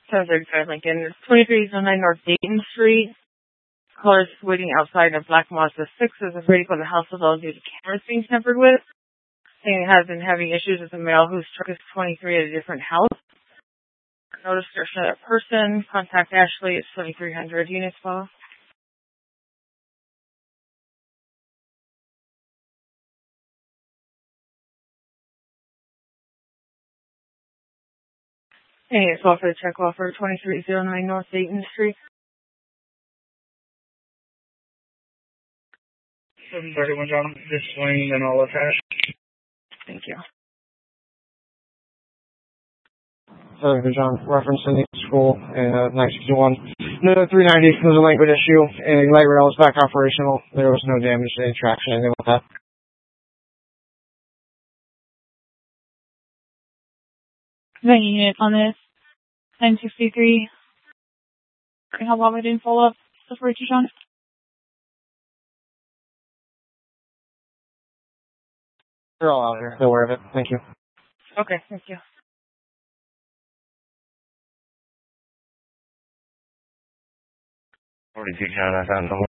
735 Lincoln. It's 2309 North Dayton Street. Caller is waiting outside a black Mazda 6 as a vehicle in the house of all due to cameras being tampered with. Saying it has been having issues with a male whose truck is 23 at a different house. No description of that person. Contact Ashley at 2300 Units Law. Hey, it's all for the check offer 2309 North Dayton Street. 731 John, this swing and all attached. Thank you. John, reference in the school and 961. No, 390 was a language issue, and light rail is back operational. There was no damage to any traction, anything like that. The unit on this 963. How long we didn't follow up the footage, John? They're all out here. They're aware of it. Thank you. Okay, thank you. 42 John, I found them.